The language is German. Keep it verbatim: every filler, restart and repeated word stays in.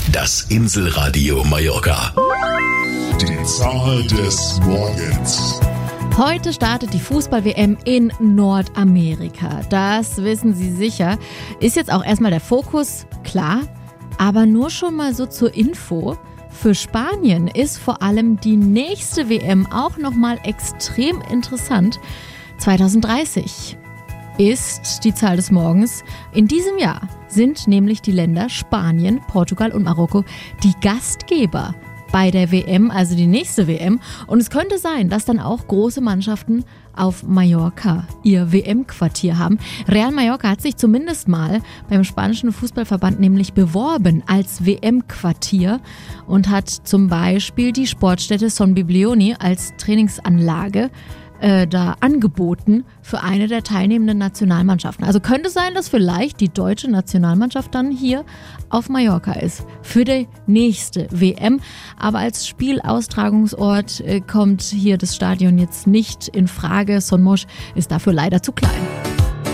Das Inselradio Mallorca. Die Zahl des Morgens. Heute startet die Fußball-W M in Nordamerika. Das wissen Sie sicher. Ist jetzt auch erstmal der Fokus, klar. Aber nur schon mal so zur Info. Für Spanien ist vor allem die nächste W M auch nochmal extrem interessant. zwanzig dreißig ist die Zahl des Morgens. In diesem Jahr sind nämlich die Länder Spanien, Portugal und Marokko die Gastgeber bei der W M, also die nächste W M. Und es könnte sein, dass dann auch große Mannschaften auf Mallorca ihr W M-Quartier haben. Real Mallorca hat sich zumindest mal beim spanischen Fußballverband nämlich beworben als W M-Quartier und hat zum Beispiel die Sportstätte Son Biblioni als Trainingsanlage äh, da angeboten für eine der teilnehmenden Nationalmannschaften. Also könnte sein, dass vielleicht die deutsche Nationalmannschaft dann hier auf Mallorca ist für die nächste W M. Aber als Spielaustragungsort äh, kommt hier das Stadion jetzt nicht in Frage. Son Moix ist dafür leider zu klein.